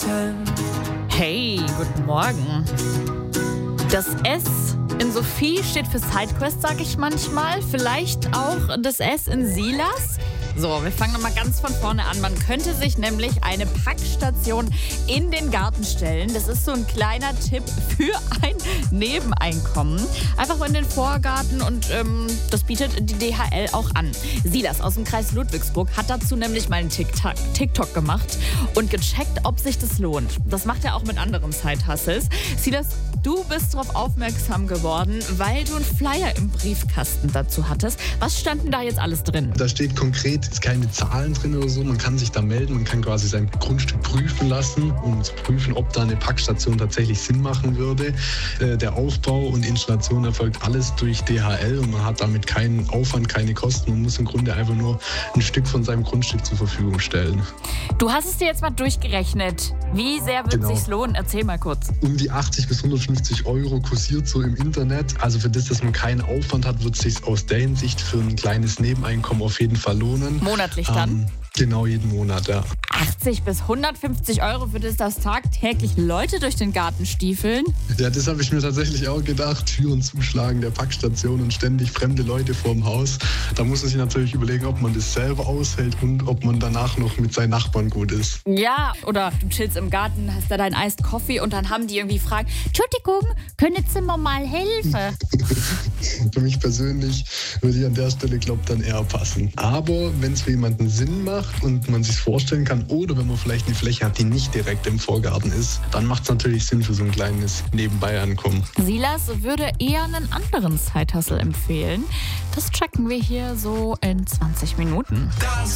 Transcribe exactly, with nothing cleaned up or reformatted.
Hey, guten Morgen. Das S in Sophie steht für Sidequest, sag ich manchmal. Vielleicht auch das S in Silas. So, wir fangen nochmal ganz von vorne an. Man könnte sich nämlich eine Packstation in den Garten stellen. Das ist so ein kleiner Tipp für ein Nebeneinkommen. Einfach mal in den Vorgarten und ähm, das bietet die D H L auch an. Silas aus dem Kreis Ludwigsburg hat dazu nämlich mal einen TikTok, TikTok gemacht und gecheckt, ob sich das lohnt. Das macht er auch mit anderen Side-Hustles. Silas, du bist darauf aufmerksam geworden, weil du einen Flyer im Briefkasten dazu hattest. Was stand denn da jetzt alles drin? Da steht konkret jetzt keine Zahlen drin oder so. Man kann sich da melden, man kann quasi sein Grundstück prüfen lassen, um zu prüfen, ob da eine Packstation tatsächlich Sinn machen würde. Äh, der Aufbau und Installation erfolgt alles durch D H L und man hat damit keinen Aufwand, keine Kosten. Man muss im Grunde einfach nur ein Stück von seinem Grundstück zur Verfügung stellen. Du hast es dir jetzt mal durchgerechnet. Wie sehr wird Genau. es sich lohnen? Erzähl mal kurz. Um die achtzig bis hundertfünfzig Euro kursiert so im Internet. Also für das, dass man keinen Aufwand hat, wird es sich aus der Hinsicht für ein kleines Nebeneinkommen auf jeden Fall lohnen. Monatlich dann? Ähm, genau, jeden Monat, ja. achtzig bis hundertfünfzig Euro für das, dass tagtäglich Leute durch den Garten stiefeln? Ja, das habe ich mir tatsächlich auch gedacht. Tür- und Zuschlagen der Packstation und ständig fremde Leute vorm Haus. Da muss man sich natürlich überlegen, ob man das selber aushält und ob man danach noch mit seinen Nachbarn gut ist. Ja, oder du chillst im Garten, hast da deinen Iced Coffee und dann haben die irgendwie gefragt, Entschuldigung, können Sie mir mal helfen? Für mich persönlich würde ich an der Stelle, glaube ich, dann eher passen. Aber wenn es für jemanden Sinn macht und man sich vorstellen kann, oder wenn man vielleicht eine Fläche hat, die nicht direkt im Vorgarten ist, dann macht es natürlich Sinn für so ein kleines Nebenbei-Ankommen. Silas würde eher einen anderen Side-Hustle empfehlen. Das checken wir hier so in zwanzig Minuten. Das